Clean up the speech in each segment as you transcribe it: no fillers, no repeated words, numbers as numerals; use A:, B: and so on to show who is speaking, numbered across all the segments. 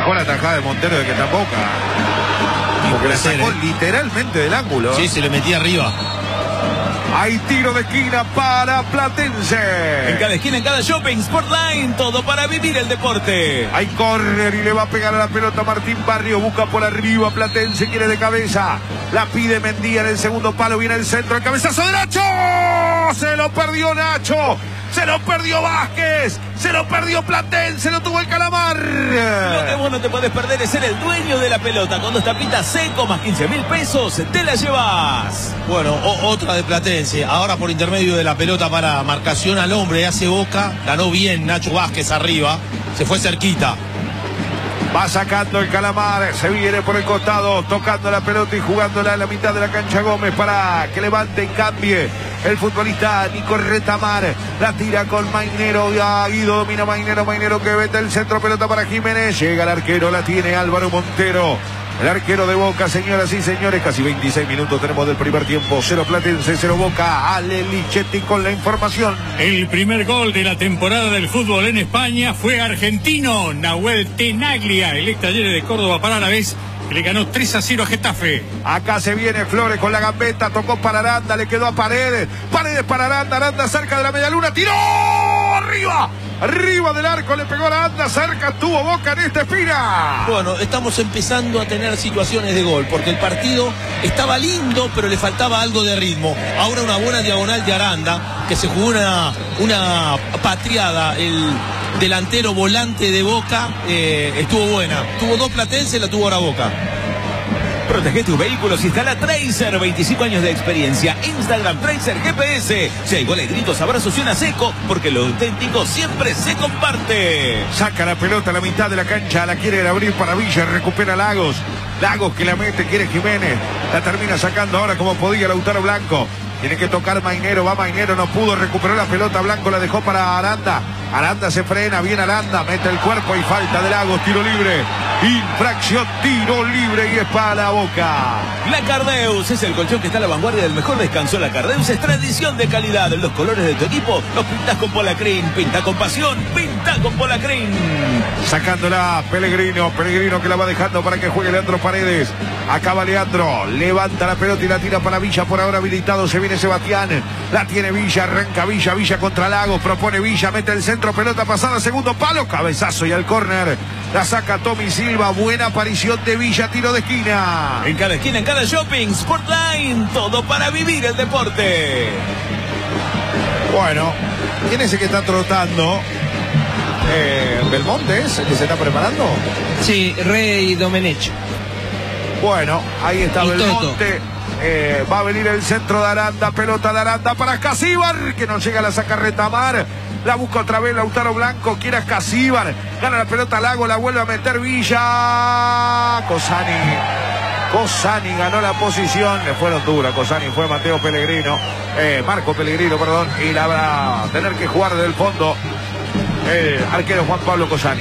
A: Mejor atajada de Montero de que tampoco. Porque la sacó literalmente del ángulo.
B: Sí, se le metía arriba.
A: Hay tiro de esquina para Platense.
C: En cada esquina, en cada shopping, Sportline, todo para vivir el deporte.
A: Hay córner y le va a pegar a la pelota Martín Barrio. Busca por arriba, Platense quiere de cabeza. La pide Mendía en el segundo palo. Viene el centro, el cabezazo de Nacho. Se lo perdió Nacho. Se lo perdió Vázquez. Se lo perdió Platense. Lo tuvo el Calamar.
C: Lo que vos no te podés perder es ser el dueño de la pelota. Con 2 tapitas Seco más 15.000 pesos, te la llevas.
B: Bueno, otra de Platense. Ahora por intermedio de la pelota para marcación al hombre. Hace Boca. Ganó bien Nacho Vázquez arriba. Se fue cerquita.
A: Va sacando el Calamar, se viene por el costado, tocando la pelota y jugándola en la mitad de la cancha Gómez para que levante y cambie el futbolista Nico Retamar. La tira con Mainero, Guido domina Mainero que vete el centro, pelota para Jiménez. Llega el arquero, la tiene Álvaro Montero. El arquero de Boca, señoras y señores, casi 26 minutos tenemos del primer tiempo. 0 Platense, 0 Boca. Ale Lichetti con la información.
D: El primer gol de la temporada del fútbol en España fue argentino. Nahuel Tenaglia, el ex Talleres de Córdoba para la vez, que le ganó 3-0 a Getafe.
A: Acá se viene Flores con la gambeta, tocó para Aranda, le quedó a Paredes. Paredes para Aranda, Aranda cerca de la medialuna, tiró arriba. Arriba del arco le pegó a Aranda, cerca tuvo Boca en esta espina.
B: Bueno, estamos empezando a tener situaciones de gol, porque el partido estaba lindo, pero le faltaba algo de ritmo. Ahora una buena diagonal de Aranda, que se jugó una patriada. El delantero volante de Boca estuvo buena. Tuvo 2 Platense, la tuvo ahora Boca.
C: Protege tus vehículos, instala Tracer, 25 años de experiencia. Instagram Tracer GPS. Si hay goles, gritos, abrazos y una Seco, porque lo auténtico siempre se comparte.
A: Saca la pelota a la mitad de la cancha, la quiere abrir para Villa, recupera Lagos. Lagos que la mete, quiere Jiménez. La termina sacando ahora como podía Lautaro Blanco. Tiene que tocar Mainero, va Mainero, no pudo, recuperó la pelota, Blanco la dejó para Aranda. Aranda se frena, bien Aranda, mete el cuerpo y falta de Lagos, tiro libre. Infracción, tiro libre y es para Boca.
C: La Cardeus es el colchón que está a la vanguardia del mejor descanso. La Cardeus es tradición de calidad. Los colores de tu equipo los pintas con Polacrin. Pinta con pasión, pinta con Polacrin.
A: Sacándola Pellegrino que la va dejando para que juegue Leandro Paredes. Acaba Leandro, levanta la pelota y la tira para Villa, por ahora habilitado, se viene Sebastián. La tiene Villa, arranca Villa contra Lagos, propone Villa, mete el centro, pelota pasada, segundo palo, cabezazo y al córner. La saca Tommy Silva, buena aparición de Villa, tiro de esquina.
C: En cada esquina, en cada shopping, Sportline, todo para vivir el deporte.
A: Bueno, ¿quién es el que está trotando? ¿Belmonte es el que se está preparando?
E: Sí, Rey Domenech.
A: Bueno, ahí está
E: y
A: Belmonte. Va a venir el centro de Aranda, pelota de Aranda para Casíbar, que no llega, la saca Retamar. La busca otra vez Lautaro Blanco, quiere a Casíbar. Gana la pelota Lago, la vuelve a meter Villa. Cosani ganó la posición, le fueron duras. Cosani fue Mateo Pellegrino, Marco Pellegrino, perdón, y la va a tener que jugar desde el fondo el arquero Juan Pablo Cosani.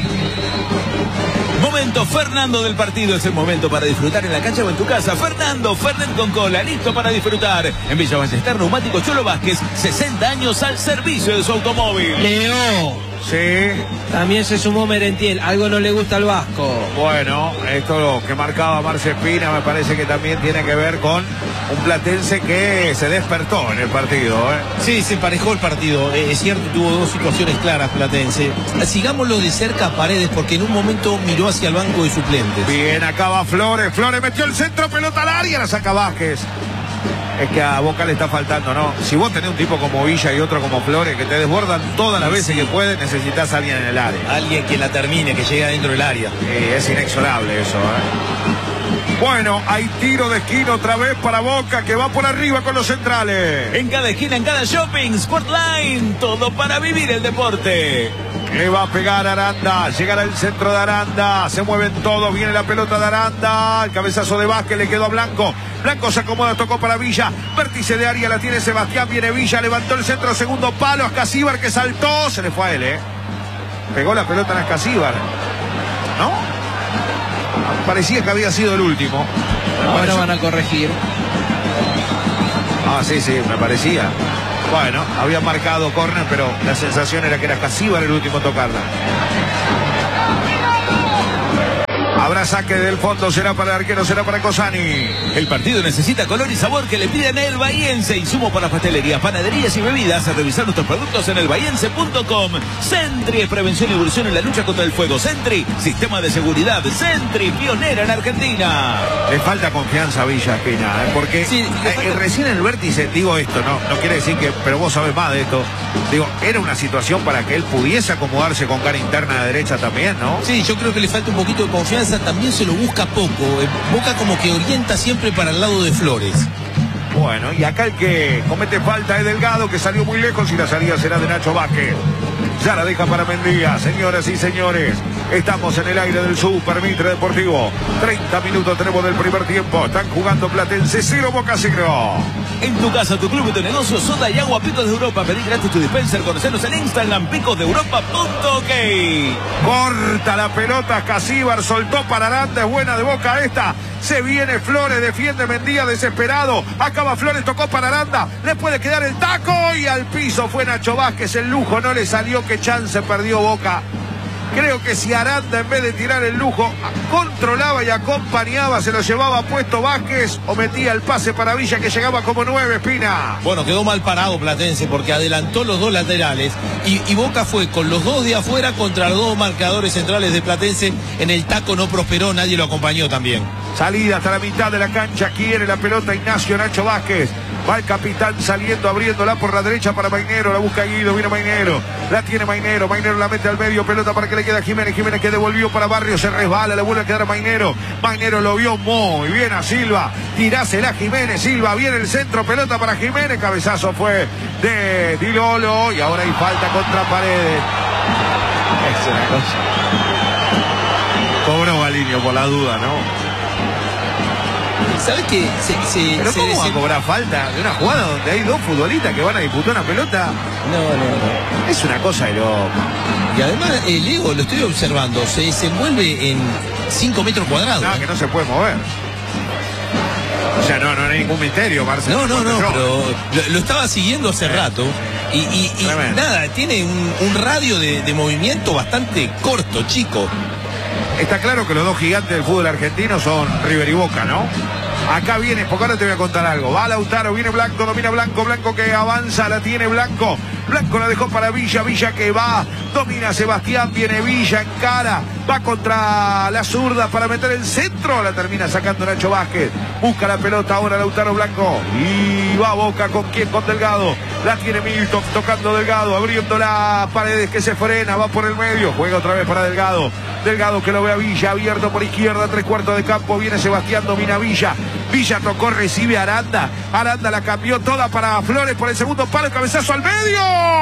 C: Momento Fernando del partido, es el momento para disfrutar en la cancha o en tu casa. Fernando, Fernet con cola, listo para disfrutar. En Villa Ballester, Neumático Cholo Vázquez, 60 años al servicio de su automóvil.
E: Leo.
A: Sí.
E: También se sumó Merentiel, algo no le gusta al vasco.
A: Bueno, esto lo que marcaba Marce Espina me parece que también tiene que ver con un platense que se despertó en el partido.
B: Sí, se emparejó el partido. Es cierto, tuvo 2 situaciones claras Platense. Sigámoslo de cerca a Paredes, porque en un momento miró hacia el banco de suplentes.
A: Bien, acá va Flores metió el centro, pelota al área, la saca Vázquez. Es que a Boca le está faltando, ¿no? Si vos tenés un tipo como Villa y otro como Flores que te desbordan todas las veces que pueden, necesitas a alguien en el área.
B: Alguien que la termine, que llegue adentro del área.
A: Es inexorable eso, Bueno, hay tiro de esquina otra vez para Boca, que va por arriba con los centrales.
C: En cada esquina, en cada shopping, Sportline, todo para vivir el deporte.
A: Le va a pegar Aranda, llegará el centro de Aranda, se mueven todos, viene la pelota de Aranda, el cabezazo de Vázquez le quedó a Blanco. Blanco se acomoda, tocó para Villa, vértice de área, la tiene Sebastián, viene Villa, levantó el centro, segundo palo, Ascasíbar que saltó, se le fue a él, Pegó la pelota en Ascasíbar, ¿no? Parecía que había sido el último.
E: Ahora van a corregir.
A: Ah, sí, me parecía. Bueno, había marcado córner, pero la sensación era que era Casíbar el último a tocarla. Habrá saque del fondo, será para el arquero, será para Cosani.
C: El partido necesita color y sabor que le piden el bahiense. Insumo para pastelerías, panaderías y bebidas. A revisar nuestros productos en elbahiense.com. Sentry es prevención y evolución en la lucha contra el fuego. Sentry, sistema de seguridad. Sentry, pionera en Argentina.
A: Le falta confianza a Villa Espina, porque
B: Sí,
A: recién en el vértice, digo esto, no quiere decir que, pero vos sabés más de esto. Digo, era una situación para que él pudiese acomodarse con cara interna de derecha también, ¿no?
B: Sí, yo creo que le falta un poquito de confianza, también se lo busca poco. Boca como que orienta siempre para el lado de Flores.
A: Bueno, y acá el que comete falta es Delgado, que salió muy lejos y la salida será de Nacho Vázquez. Ya la deja para Mendía, señoras y señores. Estamos en el aire del Super Mitre Deportivo. 30 minutos tenemos del primer tiempo. Están jugando Platense 0, Boca 0.
C: En tu casa, tu club y tu negocio, soda y agua Picos de Europa. Pedí gratis tu dispenser. Conocenos en Instagram, picosdeeuropa.ok.
A: Corta la pelota, Casíbar soltó para Aranda, es buena de Boca esta. Se viene Flores, defiende Mendía desesperado. Acaba Flores, tocó para Aranda. Le puede quedar el taco y al piso fue Nacho Vázquez. El lujo no le salió, qué chance perdió Boca. Creo que si Aranda, en vez de tirar el lujo, controlaba y acompañaba, se lo llevaba puesto Vázquez o metía el pase para Villa, que llegaba como 9, Espina.
B: Bueno, quedó mal parado Platense porque adelantó los dos laterales y Boca fue con los dos de afuera contra los dos marcadores centrales de Platense. En el taco no prosperó, nadie lo acompañó también.
A: Salida hasta la mitad de la cancha, quiere la pelota Ignacio Nacho Vázquez. Va el capitán saliendo, abriéndola por la derecha para Mainero, la busca Guido, viene Mainero, la tiene Mainero, Mainero la mete al medio, pelota para que le quede a Jiménez, Jiménez que devolvió para Barrio, se resbala, le vuelve a quedar a Mainero, Mainero lo vio muy bien a Silva, tirásela a Jiménez, Silva, viene el centro, pelota para Jiménez, cabezazo fue de Di Lolo y ahora hay falta contra Paredes. Es una cosa. Cobró Balinio por la duda, ¿no?
B: ¿Sabes qué?
A: ¿Pero cómo va a cobrar falta de una jugada donde hay dos futbolistas que van a disputar una pelota?
B: No.
A: Es una cosa de loco.
B: Y además, Leo, lo estoy observando, se desenvuelve en 5 metros cuadrados.
A: No, que no se puede mover. O sea, no hay ningún misterio, Marcelo.
B: No, pero lo estaba siguiendo hace rato. Y nada, tiene un radio de movimiento bastante corto, chico.
A: Está claro que los dos gigantes del fútbol argentino son River y Boca, ¿no? Acá viene, porque ahora te voy a contar algo. Va Lautaro, viene Blanco, domina Blanco, Blanco que avanza, la tiene Blanco. Blanco la dejó para Villa, Villa que va, domina Sebastián, viene Villa, encara, va contra la zurda para meter el centro, la termina sacando Nacho Vázquez. Busca la pelota ahora Lautaro Blanco. Y va Boca, ¿con quién? Con Delgado. La tiene Milton, tocando Delgado, abriendo la Paredes que se frena, va por el medio, juega otra vez para Delgado. Delgado que lo ve a Villa, abierto por izquierda, 3/4 de campo, viene Sebastián, domina Villa. Villa tocó, recibe a Aranda. Aranda la cambió toda para Flores por el segundo palo, el cabezazo al medio.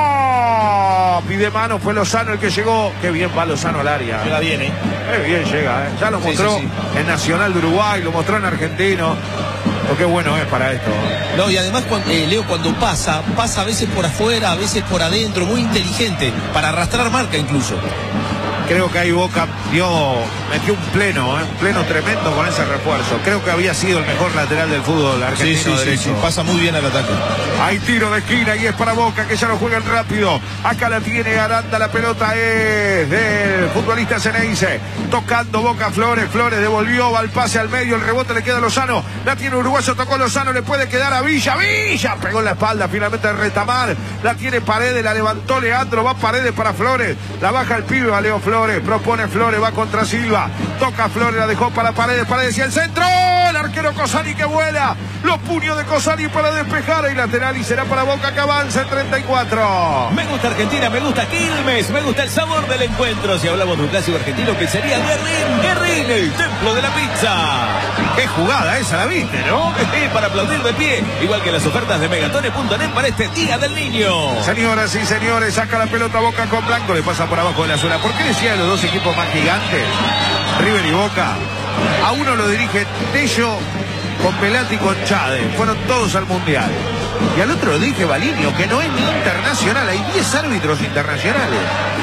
A: Pide mano, fue Lozano el que llegó. Qué bien va Lozano al área.
B: Llega bien,
A: Qué bien llega, Ya lo mostró en Nacional de Uruguay, lo mostró en Argentino. Lo que bueno es para esto.
B: No, y además, Leo, cuando pasa a veces por afuera, a veces por adentro, muy inteligente, para arrastrar marca incluso.
A: Creo que ahí Boca metió un pleno tremendo con ese refuerzo. Creo que había sido el mejor lateral del fútbol argentino derecho.
B: Sí, pasa muy bien al ataque.
A: Hay tiro de esquina y es para Boca, que ya lo juegan rápido. Acá la tiene Aranda, la pelota es del futbolista Ceneice. Tocando Boca Flores, Flores devolvió, va al pase al medio, el rebote le queda a Lozano. La tiene Uruguayo, tocó Lozano, le puede quedar a Villa. Villa pegó en la espalda finalmente de Retamar. La tiene Paredes, la levantó Leandro, va Paredes para Flores. La baja el pibe, va Leo Flores, propone Flores, va contra Silva. Toca Flores, la dejó para Paredes, Paredes y el centro. El arquero Cosani que vuela. Los puños de Cosani para despejar. Y lateral y será para Boca que avanza en 34.
C: Me gusta Argentina, me gusta Quilmes, me gusta el sabor del encuentro. Si hablamos de un clásico argentino, pensaría Guerrín, el templo de la pizza.
A: Qué jugada esa, la viste, ¿no?
C: Para aplaudir de pie, igual que las ofertas de Megatone.net para este Día del Niño.
A: Señoras y señores, saca la pelota Boca con Blanco, le pasa por abajo de la zona. ¿Por qué decía los dos equipos más gigantes, River y Boca? A uno lo dirige Tello con Pelati y con Chade, fueron todos al Mundial. Y al otro lo dirige Balinio, que no es ni internacional, hay 10 árbitros internacionales.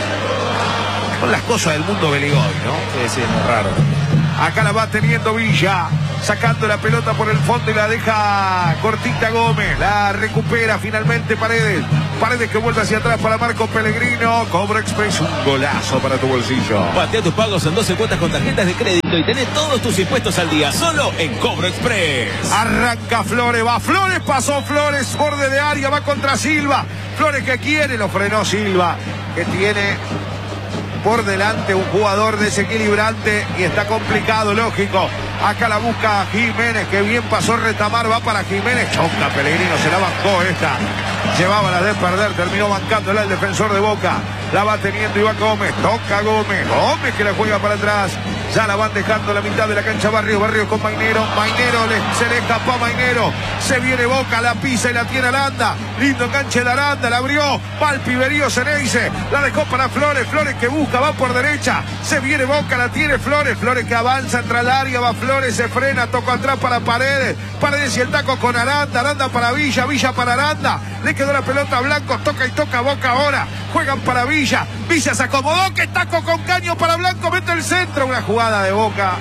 A: Con las cosas del mundo beligoy, ¿no?
B: Sí, es raro.
A: Acá la va teniendo Villa, sacando la pelota por el fondo y la deja cortita Gómez. La recupera finalmente Paredes. Paredes que vuelve hacia atrás para Marco Pellegrino. Cobro Express, un golazo para tu bolsillo.
C: Patea tus pagos en 12 cuotas con tarjetas de crédito y tenés todos tus impuestos al día, solo en Cobro Express.
A: Arranca Flores, va Flores, pasó Flores, borde de área, va contra Silva. Flores que quiere, lo frenó Silva, que tiene por delante un jugador desequilibrante y está complicado, lógico. Acá la busca Jiménez, que bien pasó Retamar, va para Jiménez, choca Pellegrino, se la bancó esta. Llevaba la de perder, terminó bancándola el defensor de Boca. La va teniendo Iván Gómez, toca Gómez, Gómez que la juega para atrás. Ya la van dejando la mitad de la cancha Barrios con Mainero. Se le escapó a Mainero. Se viene Boca, la pisa y la tiene Aranda. Lindo enganche de Aranda, la abrió. Va el Piberío Ceneice. La dejó para Flores. Flores que busca, va por derecha. Se viene Boca, la tiene Flores. Flores que avanza, entra al área, va Flores, se frena, toca atrás para Paredes. Paredes y el taco con Aranda. Aranda para Villa, Villa para Aranda. Le quedó la pelota a Blanco, toca y toca Boca ahora. Juegan para Villa. Villa se acomodó, que taco con Caño para Blanco, mete el centro. Una jugada de Boca.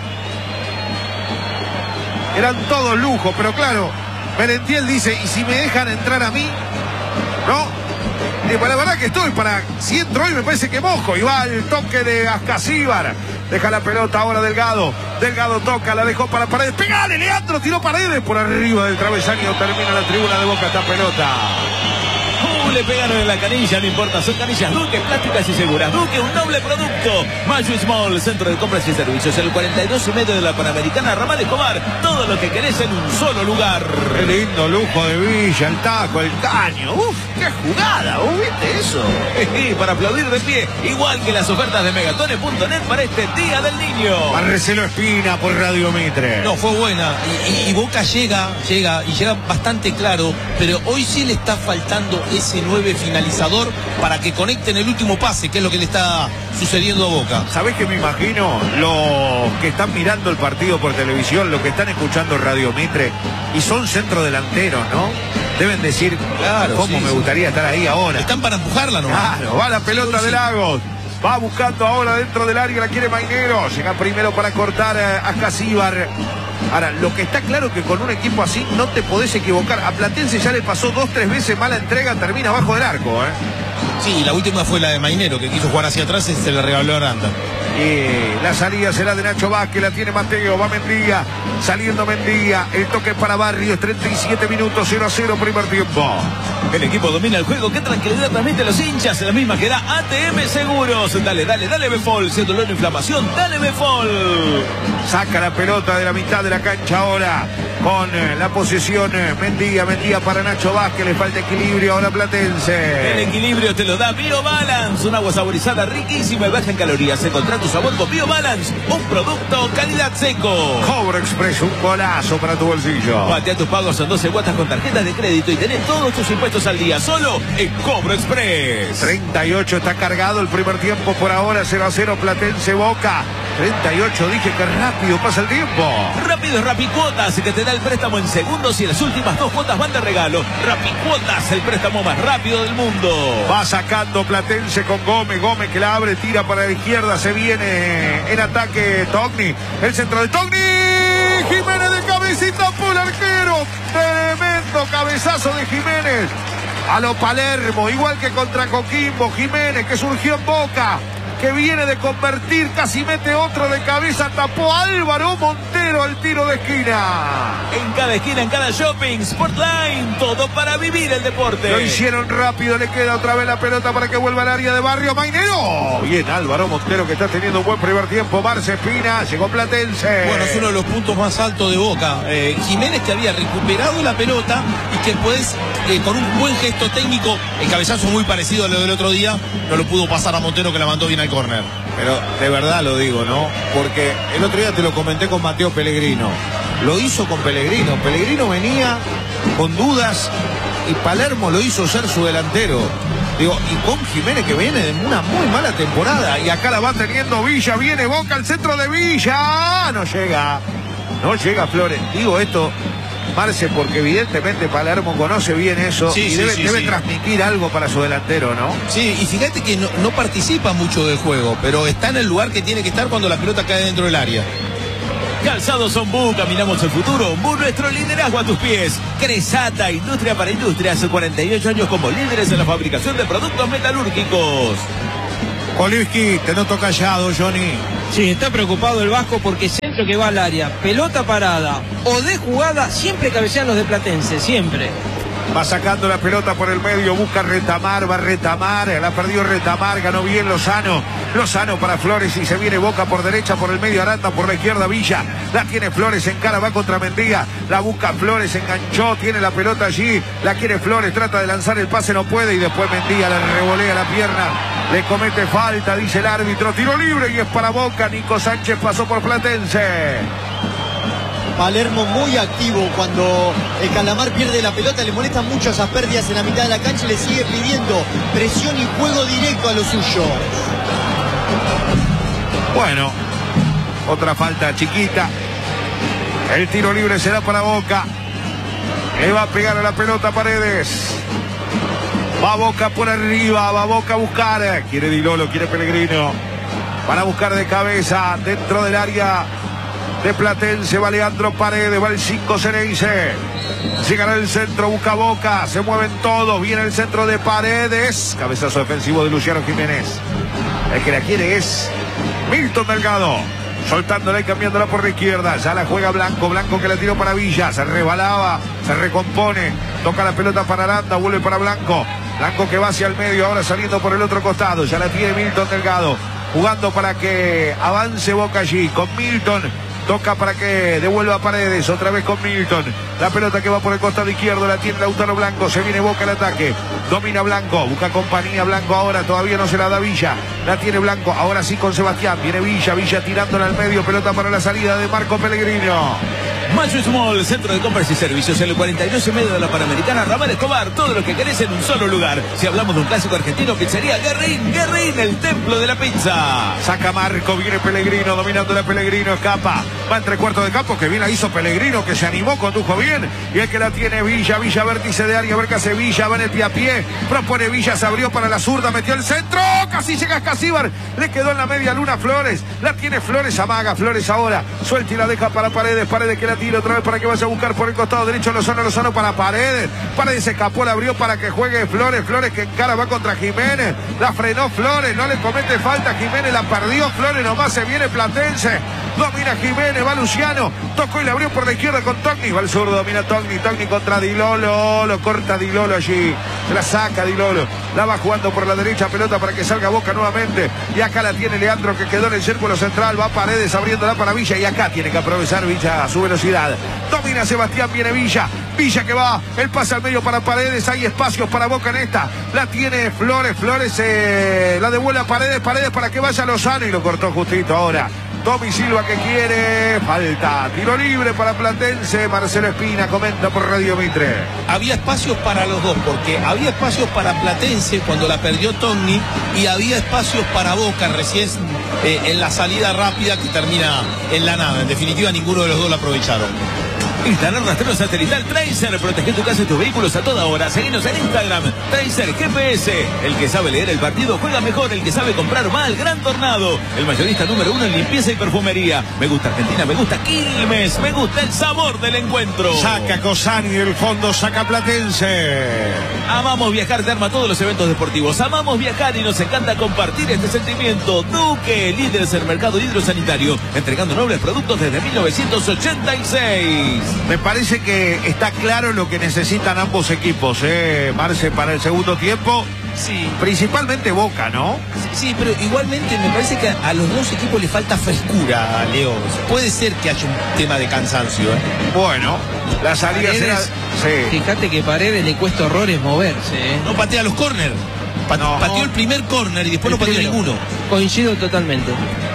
A: Eran todos lujos, pero claro, Merentiel dice, ¿y si me dejan entrar a mí? ¿No? La verdad que estoy para, si entro hoy me parece que mojo. Y va el toque de Ascasíbar. Deja la pelota ahora Delgado. Delgado toca, la dejó para Paredes. ¡Pegale, Leandro! Tiró Paredes por arriba del travesaño. Termina la tribuna de Boca esta pelota.
C: Le pegaron en la canilla, no importa, son canillas Duque, plásticas y seguras. Duque, un noble producto. Mayo Small, centro de compras y servicios, el 42,5 de la Panamericana, Ramal Escobar. Todo lo que querés en un solo lugar.
A: Qué lindo lujo de Villa, el taco, el Caño. Uf, qué jugada, ¿viste eso?
C: Y para aplaudir de pie, igual que las ofertas de Megatone.net para este Día del Niño.
A: Marcelo Espina por Radio Mitre.
B: No, fue buena. Y Boca llega bastante claro, pero hoy sí le está faltando ese 9 finalizador para que conecten el último pase, que es lo que le está sucediendo a Boca.
A: ¿Sabés qué me imagino? Los que están mirando el partido por televisión, los que están escuchando Radio Mitre y son centrodelanteros, ¿no? Deben decir, claro, cómo sí, me gustaría estar ahí ahora.
B: Están para empujarla, ¿no?
A: Claro, va la pelota de Lagos. Va buscando ahora dentro del área, la quiere Mainero. Llega primero para cortar a Casíbar. Ahora, lo que está claro es que con un equipo así no te podés equivocar. A Platense ya le pasó 2-3 veces mala entrega, termina abajo del arco, ¿eh?
B: Sí, la última fue la de Mainero, que quiso jugar hacia atrás y se le regaló a Aranda.
A: Y la salida será de Nacho Vázquez, la tiene Mateo, va Mendía, saliendo Mendía, el toque para Barrios, 37 minutos, 0-0 primer tiempo.
C: El equipo domina el juego, qué tranquilidad transmite los hinchas, la misma que da ATM Seguros. Dale, Befol, si es dolor o inflamación, dale Befol.
A: Saca la pelota de la mitad de la cancha ahora, con la posesión Mendía para Nacho Vázquez, le falta equilibrio ahora Platense.
C: El equilibrio te lo da BioBalance, un agua saborizada riquísima y baja en calorías. Encontrá tu sabor con BioBalance, un producto calidad seco.
A: Cobro Express, un golazo para tu bolsillo.
C: Patea tus pagos en 12 cuotas con tarjetas de crédito y tenés todos tus impuestos al día, solo en Cobro Express.
A: 38 está cargado el primer tiempo por ahora, 0-0 Platense Boca. 38, dije que rápido pasa el tiempo.
C: Rápido es Rapicuotas, que te da el préstamo en segundos y las últimas 2 cuotas van de regalo. Rapicuotas, el préstamo más rápido del mundo.
A: Va sacando Platense con Gómez, Gómez que la abre, tira para la izquierda, se viene en ataque Togni, el centro de Togni, Jiménez de cabecita por el arquero, tremendo cabezazo de Jiménez, a lo Palermo, igual que contra Coquimbo. Jiménez que surgió en Boca, que viene de convertir, casi mete otro de cabeza, tapó Álvaro Montero al tiro de esquina.
C: En cada esquina, en cada shopping, Sportline, todo para vivir el deporte.
A: Lo hicieron rápido, le queda otra vez la pelota para que vuelva al área de Barrio. Mainero. Bien, Álvaro Montero que está teniendo un buen primer tiempo. Marce Espina, llegó Platense.
B: Bueno, es uno de los puntos más altos de Boca. Jiménez que había recuperado la pelota y que después, con un buen gesto técnico, el cabezazo muy parecido a lo del otro día, no lo pudo pasar a Montero, que la mandó bien al córner.
A: Pero de verdad lo digo, ¿no? Porque el otro día te lo comenté con Mateo Pellegrino. Lo hizo con Pellegrino. Pellegrino venía con dudas y Palermo lo hizo ser su delantero. Digo, y con Jiménez que viene de una muy mala temporada. Y acá la va teniendo Villa. Viene Boca al centro de Villa. No llega Flores. Digo esto, Marce, porque evidentemente Palermo conoce bien eso,
B: sí,
A: y debe transmitir algo para su delantero, ¿no?
B: Sí, y fíjate que no participa mucho del juego, pero está en el lugar que tiene que estar cuando la pelota cae dentro del área.
C: Calzados Ombú, caminamos el futuro. Ombú, nuestro liderazgo a tus pies. Cresata, industria para industria, hace 48 años como líderes en la fabricación de productos metalúrgicos.
A: Olivski, te noto callado, Johnny.
E: Sí, está preocupado el Vasco porque centro que va al área, pelota parada o de jugada, siempre cabecean los de Platense, siempre.
A: Va sacando la pelota por el medio, busca Retamar, va Retamar, la perdió Retamar, ganó bien Lozano. Lozano para Flores y se viene Boca por derecha, por el medio Aranda, por la izquierda Villa. La tiene Flores en cara, va contra Mendía, la busca Flores, enganchó, tiene la pelota allí, la quiere Flores, trata de lanzar el pase, no puede y después Mendía le revolea la pierna. Le comete falta, dice el árbitro, tiro libre y es para Boca. Nico Sánchez pasó por Platense.
F: Palermo muy activo cuando el Calamar pierde la pelota, le molestan mucho esas pérdidas en la mitad de la cancha y le sigue pidiendo presión y juego directo a lo suyo.
A: Bueno, otra falta chiquita. El tiro libre será para Boca. Le va a pegar a la pelota Paredes. Va Boca por arriba, va Boca a buscar. Quiere Di Lolo, quiere Pellegrino. Van a buscar de cabeza dentro del área de Platense. Va Leandro Paredes, va el 5 Ceneice. Llegará el centro, busca Boca. Se mueven todos, viene el centro de Paredes. Cabezazo defensivo de Luciano Jiménez. El que la quiere es Milton Delgado. Soltándola y cambiándola por la izquierda. Ya la juega Blanco. Blanco que la tiró para Villa. Se rebalaba, se recompone. Toca la pelota para Aranda, vuelve para Blanco. Blanco que va hacia el medio, ahora saliendo por el otro costado. Ya la tiene Milton Delgado. Jugando para que avance Boca allí. Con Milton. Toca para que devuelva a Paredes. Otra vez con Milton. La pelota que va por el costado izquierdo. La tiene Lautaro Blanco. Se viene Boca al ataque. Domina Blanco. Busca compañía Blanco ahora. Todavía no se la da Villa. La tiene Blanco. Ahora sí con Sebastián. Viene Villa. Villa tirándola al medio. Pelota para la salida de Marco Pellegrino.
C: Macho Small, centro de compras y servicios en el 42 y medio de la Panamericana, Ramal Escobar, todo lo que querés en un solo lugar. Si hablamos de un clásico argentino, pizzería Guerrín, Guerrín, el templo de la pizza.
A: Saca Marco, viene Pellegrino, dominando la Pellegrino, escapa. Va entre cuartos de campo, que bien la hizo Pellegrino, que se animó, condujo bien. Y el que la tiene Villa, Villa vértice de área, a ver qué hace Villa, va en el pie a pie. Propone Villa, se abrió para la zurda, metió el centro, casi llega a Casíbar. Le quedó en la media luna Flores, la tiene Flores, amaga Flores ahora. Suelta y la deja para Paredes, Paredes que la tira otra vez para que vaya a buscar por el costado derecho Lozano para Paredes. Paredes se escapó, la abrió para que juegue Flores. Flores que encara, va contra Jiménez. La frenó Flores, no le comete falta. Jiménez la perdió. Flores nomás se viene Platense. Domina Jiménez, va Luciano. Tocó y la abrió por la izquierda con Togni. Va el zurdo, domina Togni. Togni contra Di Lolo. Lo corta Di Lolo allí. Se la saca Di Lolo. La va jugando por la derecha. Pelota para que salga Boca nuevamente. Y acá la tiene Leandro que quedó en el círculo central. Va Paredes abriéndola para Villa. Y acá tiene que aprovechar Villa a su velocidad. Domina Sebastián, viene Villa. Villa que va, el pase al medio para Paredes. Hay espacios para Boca en esta. La tiene Flores. Flores la devuelve a Paredes. Paredes para que vaya Lozano y lo cortó justito ahora. Tommy Silva que quiere. Falta. Tiro libre para Platense. Marcelo Espina comenta por Radio Mitre.
B: Había espacios para los dos, porque había espacios para Platense cuando la perdió Togni y había espacios para Boca recién en la salida rápida que termina en la nada. En definitiva, ninguno de los dos la aprovecharon.
C: Instalar rastreo satelital Tracer. Protege tu casa y tus vehículos a toda hora. Seguinos en Instagram. Tracer GPS. El que sabe leer el partido juega mejor. El que sabe comprar va al Gran Tornado. El mayorista número 1 en limpieza y perfumería. Me gusta Argentina, me gusta Quilmes. Me gusta el sabor del encuentro.
A: Saca Cosani del fondo, saca Platense.
C: Amamos viajar, te arma todos los eventos deportivos. Amamos viajar y nos encanta compartir este sentimiento. Duque, líderes en el mercado hidrosanitario. Entregando nobles productos desde 1986.
A: Me parece que está claro lo que necesitan ambos equipos, Marce, para el segundo tiempo.
B: Sí.
A: Principalmente Boca, ¿no?
B: Sí, pero igualmente me parece que a los dos equipos les falta frescura, Leo. Puede ser que haya un tema de cansancio.
A: Bueno, la salida será...
E: Sí. Fíjate que Paredes le cuesta horrores moverse.
B: No patea los córner. Pateó el primer córner y después no pateó ninguno.
E: Coincido totalmente.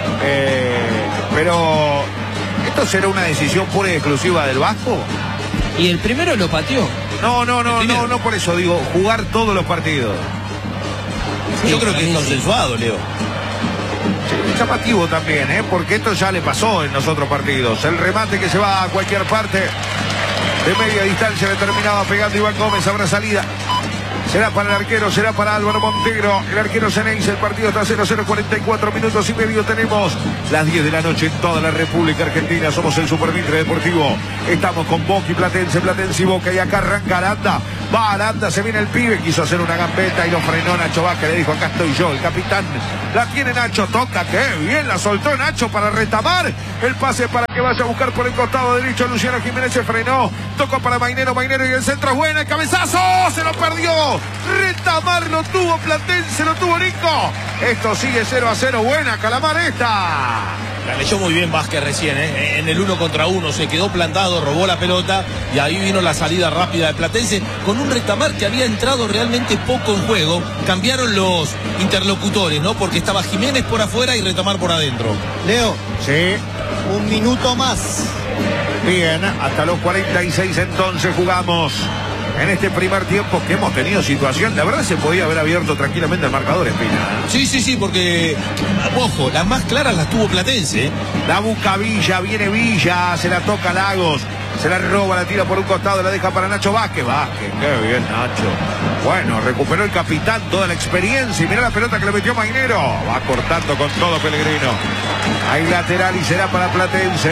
A: Pero... ¿esto será una decisión pura y exclusiva del Vasco?
E: Y el primero lo pateó.
A: No por eso digo, jugar todos los partidos.
B: Sí, yo creo que es consensuado, Leo.
A: Sí, llamativo también, porque esto ya le pasó en los otros partidos. El remate que se va a cualquier parte de media distancia le terminaba pegando Iván Gómez, habrá salida. Será para el arquero, será para Álvaro Montero. El arquero Ceneice, el partido está 0-0, 44 minutos y medio. Tenemos las 10 de la noche en toda la República Argentina. Somos el Super Mitre Deportivo. Estamos con Boca y Platense, Platense y Boca. Y acá arranca Aranda. Va Aranda, se viene el pibe. Quiso hacer una gambeta y lo frenó Nacho Vázquez. Le dijo, acá estoy yo, el capitán. La tiene Nacho, toca, qué bien. La soltó Nacho para retamar. El pase para que vaya a buscar por el costado derecho. Luciano Jiménez se frenó. Tocó para Mainero, Mainero y el centro es buena. El cabezazo, se lo perdió. Retamar lo tuvo Platense, lo tuvo Nico. Esto sigue 0-0. Buena Calamar esta.
B: La leyó muy bien Vázquez recién, en el 1 contra 1, se quedó plantado, robó la pelota y ahí vino la salida rápida de Platense con un Retamar que había entrado realmente poco en juego. Cambiaron los interlocutores, ¿no? Porque estaba Jiménez por afuera y Retamar por adentro.
F: Leo.
A: Sí.
F: Un minuto más.
A: Bien, hasta los 46 entonces jugamos. En este primer tiempo que hemos tenido situación, la verdad se podía haber abierto tranquilamente el marcador, Espina.
B: Sí, porque, ojo, las más claras las tuvo Platense.
A: La busca Villa, viene Villa, se la toca Lagos, se la roba, la tira por un costado, la deja para Nacho Vázquez. Vázquez, qué bien Nacho. Bueno, recuperó el capitán toda la experiencia y mirá la pelota que le metió Mainero. Va cortando con todo Pellegrino. Hay lateral y será para Platense.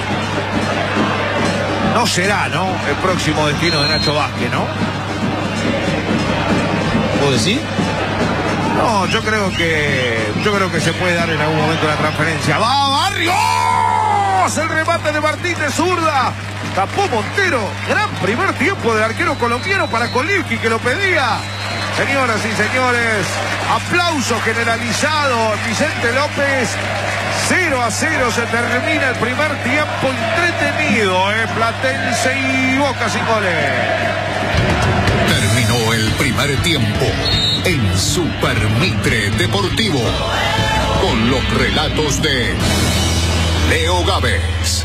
A: No será, ¿no? El próximo destino de Nacho Vázquez, ¿no?
B: ¿Puedo decir?
A: No, yo creo que se puede dar en algún momento la transferencia. ¡Va Barrios! El remate de Martín de zurda. Tapó Montero. Gran primer tiempo del arquero colombiano para Kolivki, que lo pedía. Señoras y señores, aplauso generalizado. Vicente López. 0-0 se termina el primer tiempo entretenido, Platense y Boca sin goles.
G: Terminó el primer tiempo en Super Mitre Deportivo con los relatos de Leo Gávez.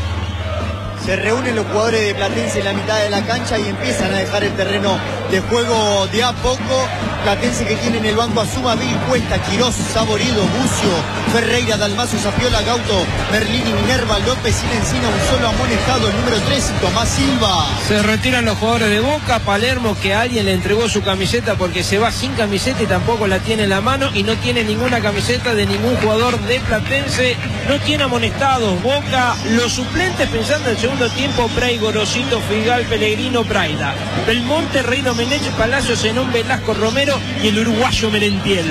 F: Se reúnen los jugadores de Platense en la mitad de la cancha y empiezan a dejar el terreno de juego de a poco. Platense que tiene en el banco a Sumavil, Cuesta, Quirós, Saborido, Bucio, Ferreira, Dalmazo, Zapiola, Gauto, Merlini, Minerva, López y Lencina, un solo amonestado, el número 3, Tomás Silva.
E: Se retiran los jugadores de Boca, Palermo, que alguien le entregó su camiseta porque se va sin camiseta y tampoco la tiene en la mano y no tiene ninguna camiseta de ningún jugador de Platense, no tiene amonestados. Boca, los suplentes pensando en el segundo tiempo, Bray, Gorosito, Figal, Pellegrino, Braida, Belmonte, Reino Menech, Palacio, Zenón, Velasco, Romero y el uruguayo Merentiel.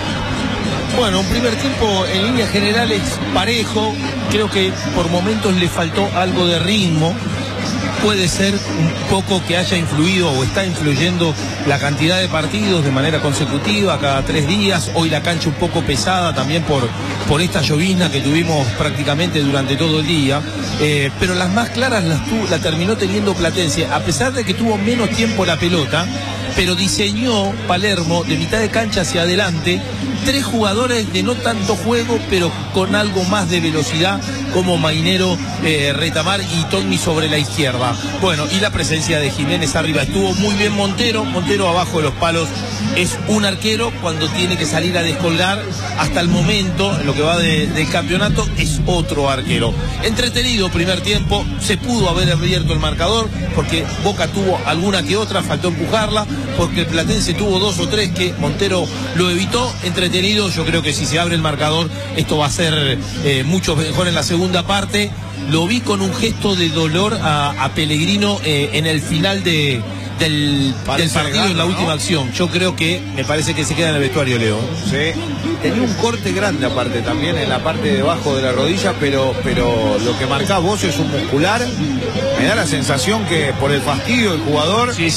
B: Bueno, un primer tiempo en líneas generales parejo. Creo que por momentos le faltó algo de ritmo. Puede ser un poco que haya influido o está influyendo la cantidad de partidos de manera consecutiva cada 3 días. Hoy la cancha un poco pesada también por esta llovizna que tuvimos prácticamente durante todo el día. Pero las más claras la terminó teniendo Platense, a pesar de que tuvo menos tiempo la pelota. Pero diseñó Palermo de mitad de cancha hacia adelante 3 jugadores de no tanto juego, pero con algo más de velocidad, como Mainero, Retamar y Togni sobre la izquierda. Bueno, y la presencia de Jiménez arriba. Estuvo muy bien Montero abajo de los palos. Es un arquero cuando tiene que salir a descolgar. Hasta el momento, en lo que va del campeonato, es otro arquero. Entretenido primer tiempo, se pudo haber abierto el marcador, porque Boca tuvo alguna que otra, faltó empujarla, porque el Platense tuvo 2 o 3 que Montero lo evitó. Entretenido, yo creo que si se abre el marcador, esto va a ser mucho mejor en la segunda parte. Lo vi con un gesto de dolor a Pellegrino en el final del partido, en la última acción. Yo creo que me parece que se queda en el vestuario, Leo.
A: Sí, tenía un corte grande aparte también en la parte de abajo de la rodilla, pero lo que marcás vos es un muscular. Me da la sensación que por el fastidio del jugador.
B: Sí.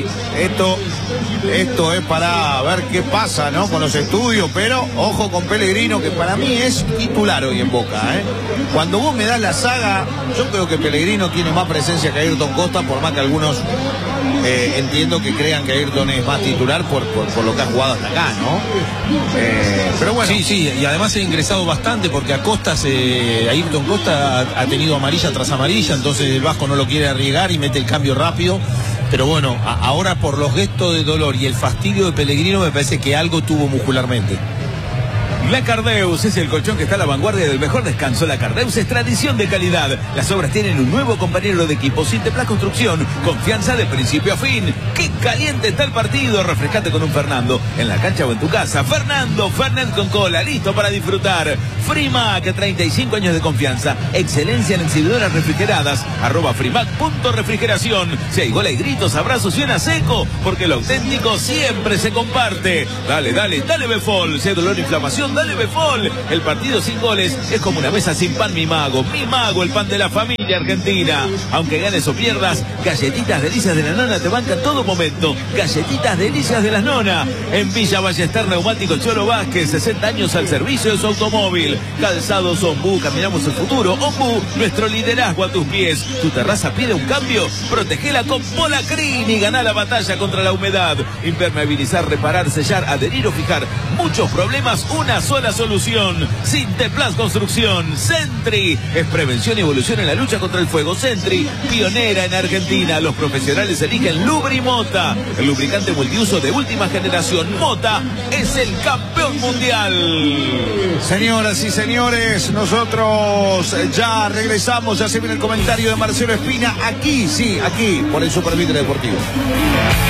A: Esto es para ver qué pasa, ¿no? Con los estudios, pero ojo con Pellegrino, que para mí es titular hoy en Boca, Cuando vos me das la saga, yo creo que Pellegrino tiene más presencia que Ayrton Costa, por más que algunos entiendo que crean que Ayrton es más titular por lo que ha jugado hasta acá, ¿no? Pero bueno.
B: Sí, y además ha ingresado bastante porque Ayrton Costa ha tenido amarilla tras amarilla, entonces el Vasco no lo quiere arriesgar y mete el cambio rápido. Pero bueno, ahora por los gestos de dolor y el fastidio de Pellegrino me parece que algo tuvo muscularmente.
C: La Cardeus es el colchón que está a la vanguardia del mejor descanso. La Cardeus es tradición de calidad. Las obras tienen un nuevo compañero de equipo. Sinteplas Construcción, confianza de principio a fin. ¡Qué caliente está el partido! Refrescate con un Fernando en la cancha o en tu casa. Fernando, Fernet con cola, listo para disfrutar. Frimac, 35 años de confianza. Excelencia en exhibidoras refrigeradas. @frimac.refrigeración. Si hay gol, hay gritos, abrazos, suena seco, porque lo auténtico siempre se comparte. Dale, dale, dale Befol. Si hay dolor o inflamación, dale Befol. El partido sin goles es como una mesa sin pan, mi mago, el pan de la familia argentina. Aunque ganes o pierdas, Galletitas Delicias de la Nona te bancan todo momento. Galletitas Delicias de la Nona. En Villa Ballester, Neumático Cholo Vázquez, 60 años al servicio de su automóvil. Calzados Ombú, caminamos el futuro. Ombú, nuestro liderazgo a tus pies. Tu terraza pide un cambio, protegela con Polacrin y ganá la batalla contra la humedad. Impermeabilizar, reparar, sellar, adherir o fijar. Muchos problemas, una sola solución. Sinteplas Construcción. Sentry es prevención y evolución en la lucha contra el fuego. Sentry, pionera en Argentina. Los profesionales eligen Lubrimota, el lubricante multiuso de última generación. Mota es el campeón mundial.
A: Señoras y señores, nosotros ya regresamos. Ya se viene el comentario de Marcelo Espina. Aquí, sí, aquí, por el Super Mitre Deportivo.